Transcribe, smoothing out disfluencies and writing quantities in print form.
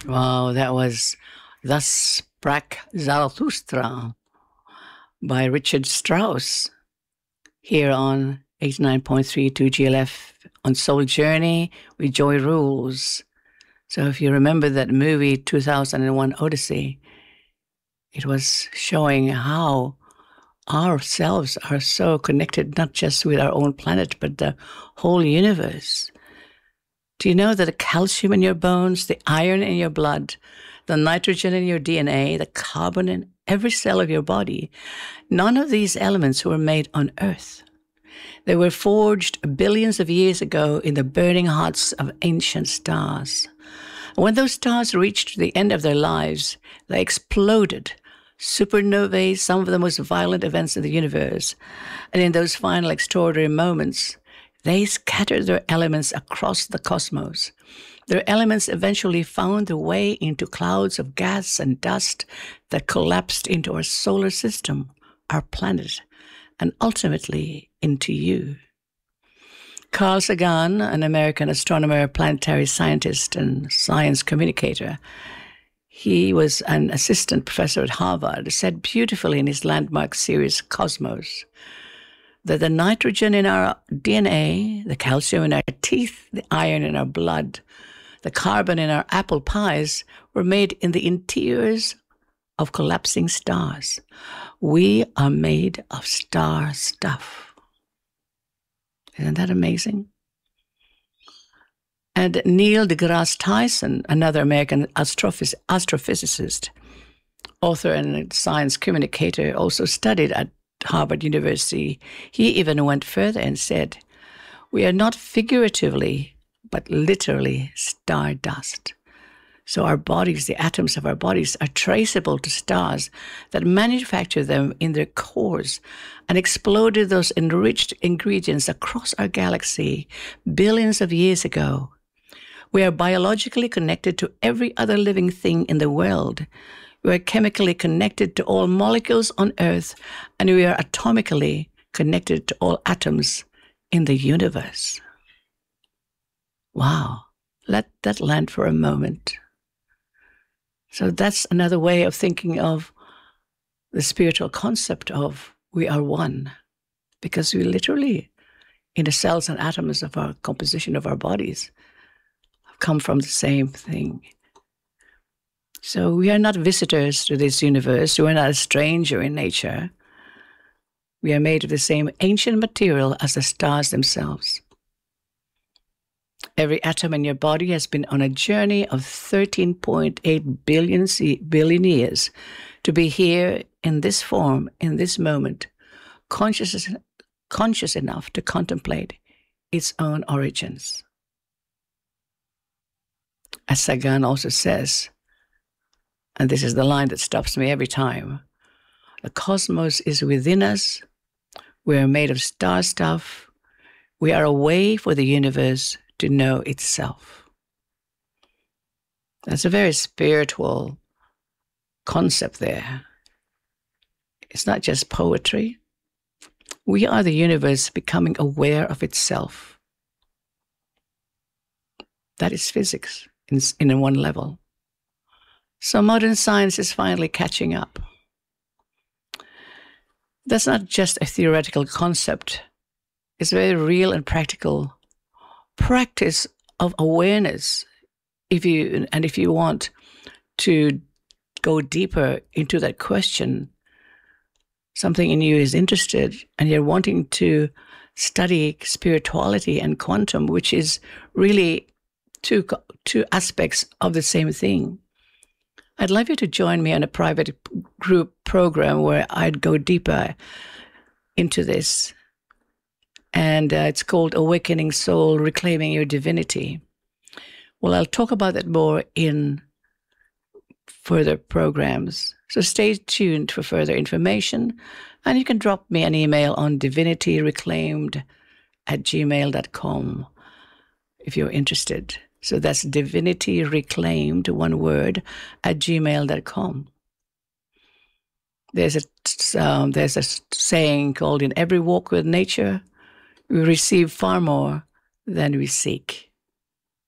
Wow, that was Thus Sprak Zarathustra by Richard Strauss here on 89.3 2GLF on Soul Journey with Joy Rules. So if you remember that movie 2001 Odyssey, it was showing how ourselves are so connected, not just with our own planet, but the whole universe. Do you know that the calcium in your bones, the iron in your blood, the nitrogen in your DNA, the carbon in every cell of your body, none of these elements were made on Earth. They were forged billions of years ago in the burning hearts of ancient stars. When those stars reached the end of their lives, they exploded. Supernovae, some of the most violent events in the universe. And in those final extraordinary moments, they scattered their elements across the cosmos. Their elements eventually found their way into clouds of gas and dust that collapsed into our solar system, our planet, and ultimately into you. Carl Sagan, an American astronomer, planetary scientist, and science communicator, he was an assistant professor at Harvard, said beautifully in his landmark series, Cosmos, that the nitrogen in our DNA, the calcium in our teeth, the iron in our blood, the carbon in our apple pies were made in the interiors of collapsing stars. We are made of star stuff. Isn't that amazing? And Neil deGrasse Tyson, another American astrophysicist, author and science communicator, also studied at Harvard University. He even went further and said, "We are not figuratively, but literally stardust." So our bodies, the atoms of our bodies, are traceable to stars that manufacture them in their cores and exploded those enriched ingredients across our galaxy billions of years ago. We are biologically connected to every other living thing in the world. We are chemically connected to all molecules on Earth, and we are atomically connected to all atoms in the universe. Wow, let that land for a moment. So that's another way of thinking of the spiritual concept of we are one, because we literally, in the cells and atoms of our composition of our bodies, have come from the same thing. So we are not visitors to this universe. We are not a stranger in nature. We are made of the same ancient material as the stars themselves. Every atom in your body has been on a journey of 13.8 billion years to be here in this form, in this moment, conscious enough to contemplate its own origins. As Sagan also says, and this is the line that stops me every time, the cosmos is within us. We are made of star stuff. We are a way for the universe to know itself. That's a very spiritual concept there. It's not just poetry. We are the universe becoming aware of itself. That is physics in one level. So modern science is finally catching up. That's not just a theoretical concept. It's very real and practical practice of awareness. If you want to go deeper into that question, something in you is interested and you're wanting to study spirituality and quantum, which is really two aspects of the same thing. I'd love you to join me on a private group program where I'd go deeper into this. And it's called Awakening Soul, Reclaiming Your Divinity. Well, I'll talk about that more in further programs. So stay tuned for further information. And you can drop me an email on divinityreclaimed@gmail.com if you're interested. So that's divinityreclaimed, one word, @gmail.com. There's a saying called, in every walk with nature, we receive far more than we seek.